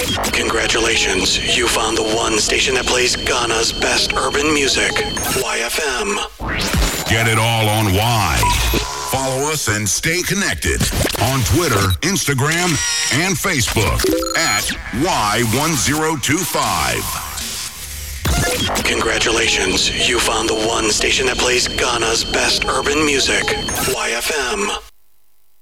Congratulations, you found the one station that plays Ghana's best urban music, YFM. Get it all on Y. Follow us and stay connected on Twitter, Instagram, and Facebook at Y1025. Congratulations, you found the one station that plays Ghana's best urban music, YFM.